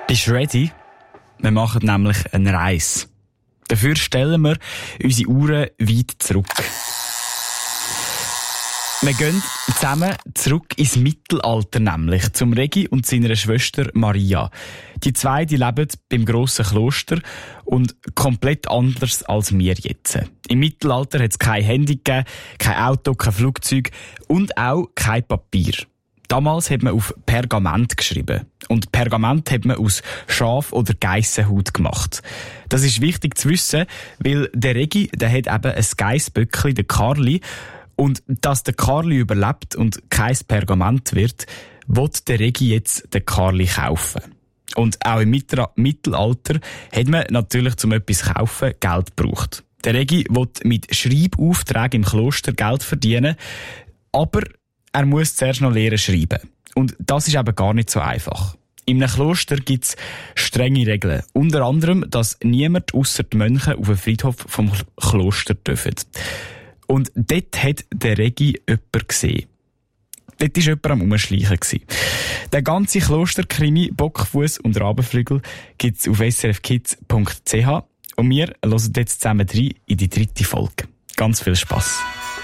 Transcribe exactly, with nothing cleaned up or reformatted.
Bist du ready? Wir machen nämlich eine Reise. Dafür stellen wir unsere Uhren weit zurück. Wir gehen zusammen zurück ins Mittelalter, nämlich zum Regi und seiner Schwester Maria. Die zwei, die leben beim grossen Kloster und komplett anders als wir jetzt. Im Mittelalter hat es kein Handy gegeben, kein Auto, kein Flugzeug und auch kein Papier. Damals hat man auf Pergament geschrieben. Und Pergament hat man aus Schaf- oder Geissenhaut gemacht. Das ist wichtig zu wissen, weil der Regi, der hat eben ein Geissböckli, der Karli. Und dass der Karli überlebt und kein Pergament wird, will der Regi jetzt den Karli kaufen. Und auch im Mittelalter hat man natürlich, um etwas zu kaufen, Geld gebraucht. Der Regi will mit Schreibaufträgen im Kloster Geld verdienen, aber er muss zuerst noch lernen schreiben. Und das ist eben gar nicht so einfach. In einem Kloster gibt es strenge Regeln. Unter anderem, dass niemand ausser die Mönche auf den Friedhof vom Kloster dürfen. Und dort hat der Regi jemanden gesehen. Dort war jemand am Umschleichen. Der ganze Klosterkrimi, Bockfuss und Rabenflügel gibt es auf s r f kids punkt c h. Und wir hören jetzt zusammen rein in die dritte Folge. Ganz viel Spass.